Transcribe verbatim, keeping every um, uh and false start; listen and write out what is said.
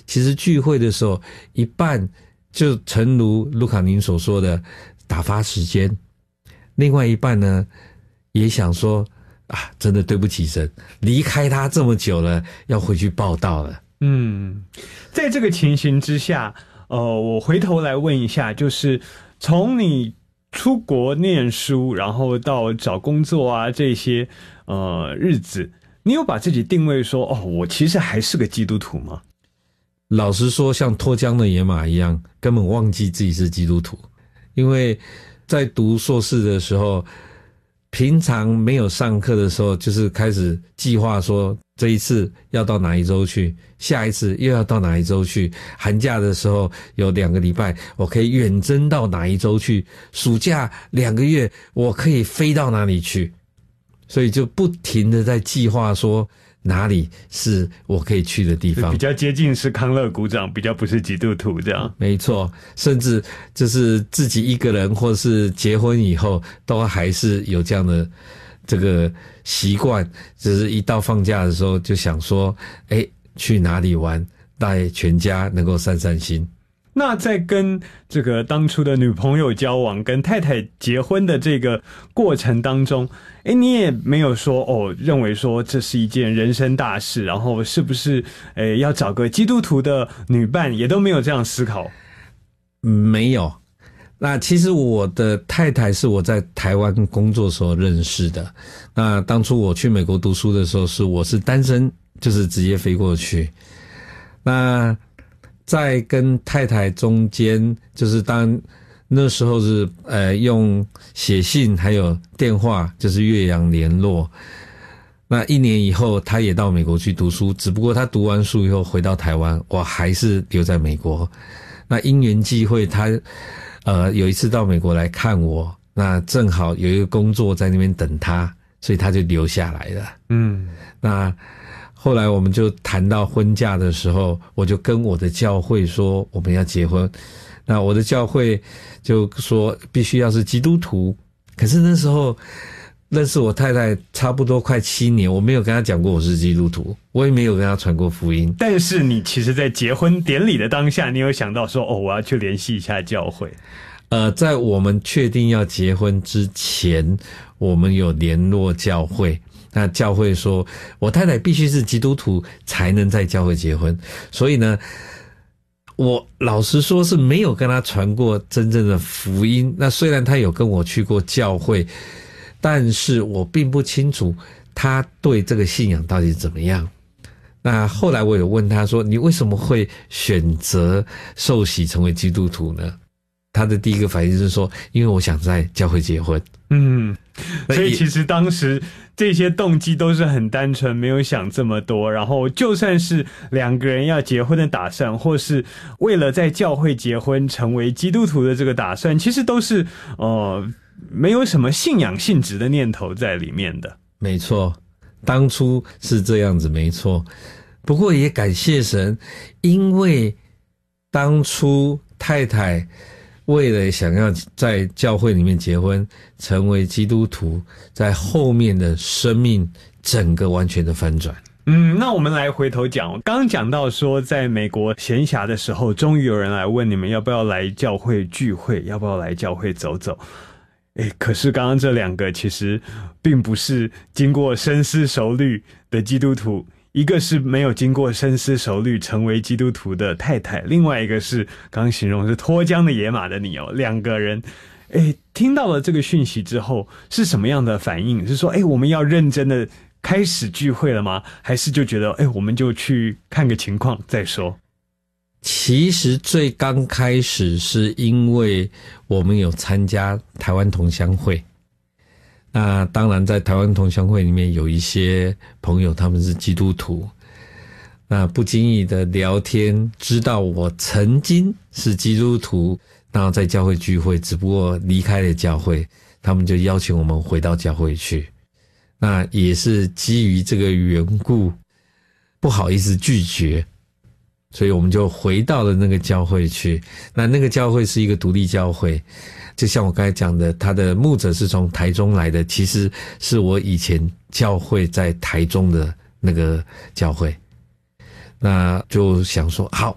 其实聚会的时候，一半就诚如卢卡您所说的打发时间，另外一半呢也想说啊，真的对不起神，离开他这么久了，要回去报道了。 嗯，在这个情形之下，呃，我回头来问一下，就是从你出国念书，然后到找工作啊这些呃日子，你有把自己定位说，哦，我其实还是个基督徒吗？ 老实说，像脱缰的野马一样，根本忘记自己是基督徒。因为在读硕士的时候，平常没有上课的时候，就是开始计划说这一次要到哪一州去，下一次又要到哪一州去，寒假的时候有两个礼拜我可以远征到哪一州去，暑假两个月我可以飞到哪里去，所以就不停的在计划说哪里是我可以去的地方， 比较接近是康乐股长，比较不是基督徒这样。 没错，甚至就是自己一个人或是结婚以后都还是有这样的这个习惯，就是一到放假的时候就想说诶去哪里玩，带全家能够散散心。 那在跟这个当初的女朋友交往，跟太太结婚的这个过程当中，诶，你也没有说哦，认为说这是一件人生大事，然后是不是诶要找个基督徒的女伴，也都没有这样思考。 没有。那其实我的太太是我在台湾工作时候认识的。那当初我去美国读书的时候，是我是单身，就是直接飞过去。那在跟太太中间，就是当那时候是呃用写信还有电话，就是越洋联络。那一年以后，他也到美国去读书，只不过他读完书以后回到台湾，我还是留在美国。那因缘际会，他呃有一次到美国来看我，那正好有一个工作在那边等他，所以他就留下来了。嗯，那后来我们就谈到婚嫁的时候，我就跟我的教会说我们要结婚。那我的教会就说必须要是基督徒，可是那时候认识我太太差不多快七年，我没有跟她讲过我是基督徒，我也没有跟她传过福音。 但是你其实在结婚典礼的当下，你有想到说哦，我要去联系一下教会。 呃，在我们确定要结婚之前，我们有联络教会。那教会说我太太必须是基督徒才能在教会结婚，所以呢我老实说是没有跟她传过真正的福音。那虽然她有跟我去过教会，但是我并不清楚她对这个信仰到底怎么样。那后来我有问她说，你为什么会选择受洗成为基督徒呢？她的第一个反应是说，因为我想在教会结婚。 嗯，所以其实当时这些动机都是很单纯，没有想这么多。然后就算是两个人要结婚的打算，或是为了在教会结婚成为基督徒的这个打算，其实都是呃没有什么信仰性质的念头在里面的。 没错，当初是这样子，没错。不过也感谢神，因为当初太太为了想要在教会里面结婚，成为基督徒，在后面的生命整个完全的翻转。 嗯，那我们来回头讲，刚刚讲到说在美国闲暇的时候，终于有人来问你们要不要来教会聚会，要不要来教会走走。诶，可是刚刚这两个其实并不是经过深思熟虑的基督徒，一个是没有经过深思熟虑成为基督徒的太太，另外一个是刚刚形容是脱缰的野马的你哦。两个人诶听到了这个讯息之后是什么样的反应？是说诶我们要认真的开始聚会了吗？还是就觉得诶我们就去看个情况再说？ 其实最刚开始是因为我们有参加台湾同乡会，那当然在台湾同乡会里面有一些朋友他们是基督徒，那不经意的聊天知道我曾经是基督徒，然后在教会聚会，只不过离开了教会，他们就邀请我们回到教会去。那也是基于这个缘故不好意思拒绝，所以我们就回到了那个教会去。那那个教会是一个独立教会，就像我刚才讲的，他的牧者是从台中来的，其实是我以前教会在台中的那个教会。那就想说好，